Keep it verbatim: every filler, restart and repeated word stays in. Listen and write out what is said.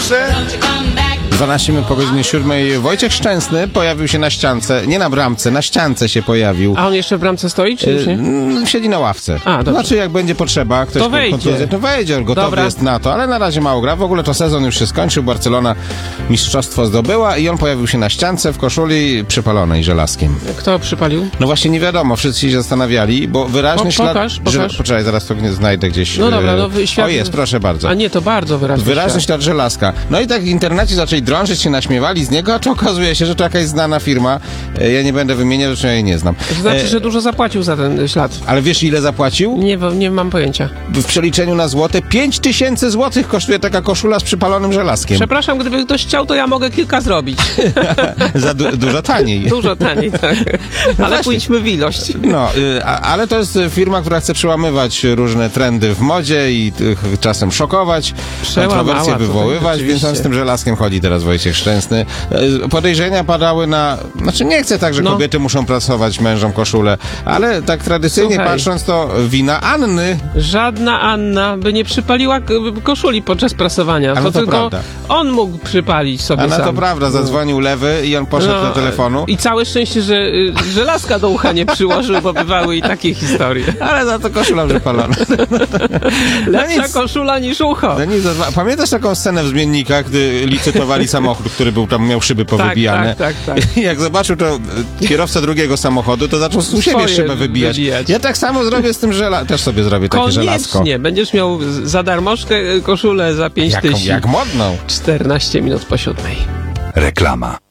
proszę. dwanaście minut po godzinie siódmej. Wojciech Szczęsny pojawił się na ściance, nie na bramce, na ściance się pojawił. A on jeszcze w bramce stoi, czy już nie? Yy, siedzi na ławce. A, dobrze. Znaczy, jak będzie potrzeba, ktoś To wejdzie. kontuzję, to wejdzie, on gotowy Dobra. jest na to, ale na razie mało gra. W ogóle to sezon już się skończył, Barcelona mistrzostwo zdobyła i on pojawił się na ściance w koszuli przypalonej żelazkiem. Kto przypalił? No właśnie nie wiadomo, wszyscy się zastanawiali, bo wyraźny Po- ślad... pokaż, pokaż. Że... Poczekaj, zaraz to nie znajdę gdzieś. No dobra, e, no wy- świat... O jest, proszę bardzo. A nie, to bardzo wyraźny Wyraźny świat. ślad żelazka. No i tak w internecie zaczęli drążyć się, naśmiewali z niego, a to okazuje się, że to jakaś znana firma. E, Ja nie będę wymieniał, zresztą ja jej nie znam. To znaczy, E, że dużo zapłacił za ten ślad. Ale wiesz, ile zapłacił? Nie, wo- nie mam pojęcia. W przeliczeniu na złote pięć tysięcy złotych kosztuje taka koszula z przypalonym żelazkiem. Przepraszam, gdyby ktoś chciał, to ja mogę kilka zrobić. Za du- dużo taniej. Dużo taniej, tak. Ale właśnie. pójdźmy w ilość. No, y, a, ale to jest firma, która chce przełamywać różne trendy w modzie i y, czasem szokować, Przełamała, kontrowersje to tak, wywoływać, więc on z rzeczywiście. tym żelazkiem chodzi teraz Wojciech Szczęsny. Y, Podejrzenia padały na... Znaczy nie chcę tak, że No. kobiety muszą prasować mężom koszulę, ale tak tradycyjnie Słuchaj. patrząc, to wina Anny. Żadna Anna by nie przypaliła k- koszuli podczas prasowania. A no to tylko prawda. on mógł przypalić sobie A na sam. to prawda, zadzwonił lewy i on poszedł No, do telefonu. I całe szczęście, że y, żelazka do ucha nie przyłożył, bo bywały i takie historie. Ale za to koszula przypalona. Lepsza nic. koszula niż ucho. No nic, zadzwa- Pamiętasz taką scenę w Zmiennikach, gdy licytowali samochód, który był tam, miał szyby powybijane? tak, tak, tak. I jak zobaczył to e, kierowca drugiego samochodu, to zaczął u siebie Swoje szybę wybijać. wybijać. Ja tak samo zrobię z tym żelazem. Też sobie zrobię takie żelazko. Koniecznie. Będziesz miał z- za darmożkę y, koszulę za pięć Jak, tysięcy. jak modną. czternaście minut po siódmej. Reklama.